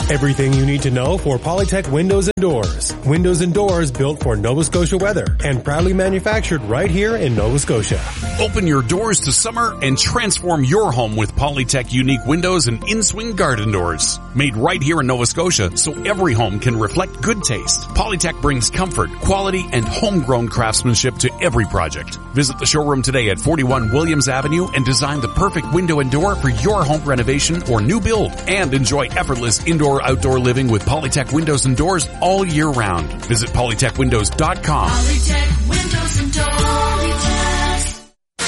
Everything you need to know for Polytech Windows and Doors. Windows and doors built for Nova Scotia weather and proudly manufactured right here in Nova Scotia. Open your doors to summer and transform your home with Polytech unique windows and in-swing garden doors. Made right here in Nova Scotia so every home can reflect good taste. Polytech brings comfort, quality, and homegrown craftsmanship to every project. Visit the showroom today at 41 Williams Avenue and design the perfect window and door for your home renovation or new build. And enjoy effortless indoor-outdoor living with Polytech Windows and Doors all year round. Visit polytechwindows.com. Polytech Windows and Doors.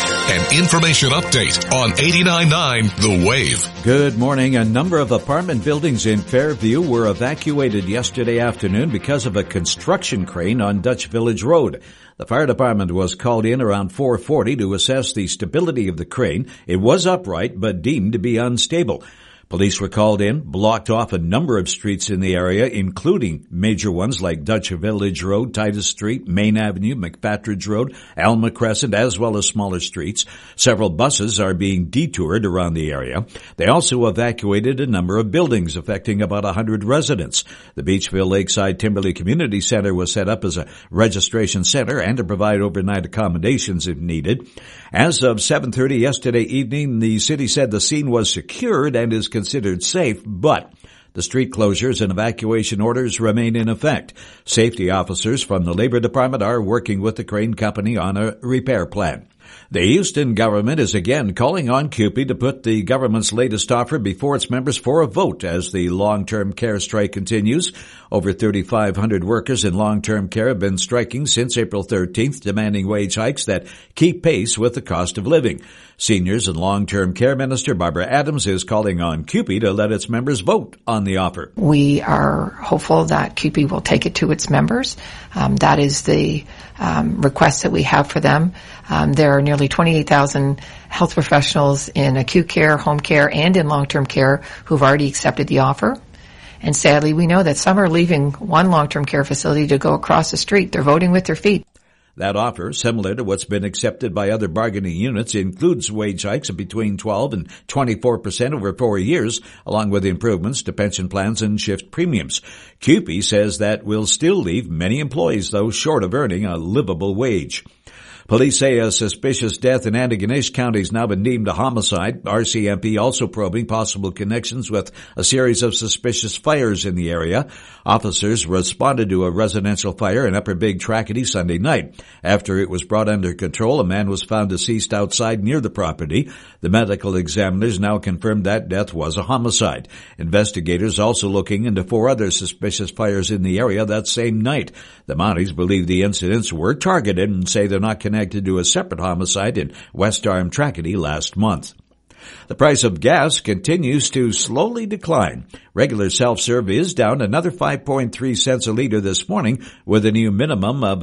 An information update on 89.9 The Wave. Good morning. A number of apartment buildings in Fairview were evacuated yesterday afternoon because of a construction crane on Dutch Village Road. The fire department was called in around 4:40 to assess the stability of the crane. It was upright but deemed to be unstable. Police were called in, blocked off a number of streets in the area, including major ones like Dutch Village Road, Titus Street, Main Avenue, McPatridge Road, Alma Crescent, as well as smaller streets. Several buses are being detoured around the area. They also evacuated a number of buildings, affecting about 100 residents. The Beachville Lakeside Timberley Community Center was set up as a registration center and to provide overnight accommodations if needed. As of 7:30 yesterday evening, the city said the scene was secured and is considered safe, but the street closures and evacuation orders remain in effect. Safety officers from the Labor Department are working with the crane company on a repair plan. The Houston government is again calling on CUPE to put the government's latest offer before its members for a vote as the long-term care strike continues. Over 3,500 workers in long-term care have been striking since April 13th, demanding wage hikes that keep pace with the cost of living. Seniors and Long-Term Care Minister Barbara Adams is calling on CUPE to let its members vote on the offer. We are hopeful that CUPE will take it to its members. That is the request that we have for them. There are nearly 28,000 health professionals in acute care, home care, and in long-term care who've already accepted the offer. And sadly, we know that some are leaving one long-term care facility to go across the street. They're voting with their feet. That offer, similar to what's been accepted by other bargaining units, includes wage hikes of between 12 and 24% over 4 years, along with improvements to pension plans and shift premiums. CUPE says that will still leave many employees, though, short of earning a livable wage. Police say a suspicious death in Antigonish County has now been deemed a homicide. RCMP also probing possible connections with a series of suspicious fires in the area. Officers responded to a residential fire in Upper Big Trackety Sunday night. After it was brought under control, a man was found deceased outside near the property. The medical examiners now confirmed that death was a homicide. Investigators also looking into 4 other suspicious fires in the area that same night. The Mounties believe the incidents were targeted and say they're not connected to a separate homicide in West Arm Trackety last month. The price of gas continues to slowly decline. Regular self-serve is down another 5.3 cents a liter this morning with a new minimum of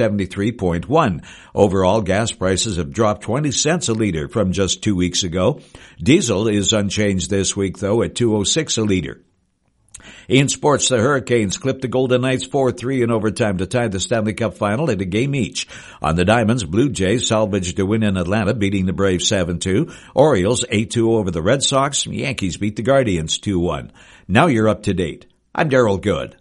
$1.73.1. Overall, gas prices have dropped 20 cents a liter from just 2 weeks ago. Diesel is unchanged this week, though, at $2.06 a liter. In sports, the Hurricanes clipped the Golden Knights 4-3 in overtime to tie the Stanley Cup final at a game each. On the Diamonds, Blue Jays salvaged a win in Atlanta, beating the Braves 7-2. Orioles 8-2 over the Red Sox. Yankees beat the Guardians 2-1. Now you're up to date. I'm Darrell Good.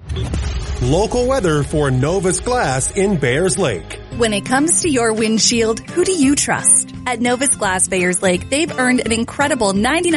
Local weather for Novus Glass in Bayers Lake. When it comes to your windshield, who do you trust? At Novus Glass Bayers Lake, they've earned an incredible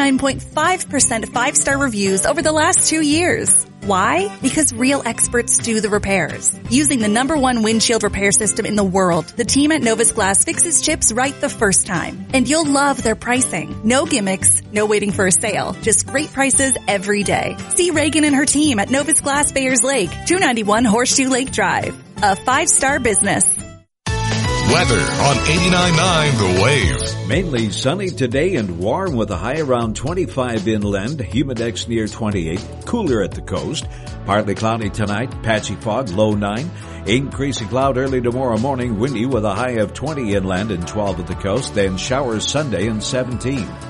99.5% 5-star reviews over the last 2 years. Why? Because real experts do the repairs. Using the #1 windshield repair system in the world, the team at Novus Glass fixes chips right the first time. And you'll love their pricing. No gimmicks, no waiting for a sale, just great prices every day. See Reagan and her team at Novus Glass Bayers Lake, 291 Horseshoe Lake Drive. A 5-star business. Weather on 89.9 The Wave. Mainly sunny today and warm with a high around 25 inland, humidex near 28, cooler at the coast. Partly cloudy tonight, patchy fog, low 9. Increasing cloud early tomorrow morning, windy with a high of 20 inland and 12 at the coast, then showers Sunday and 17.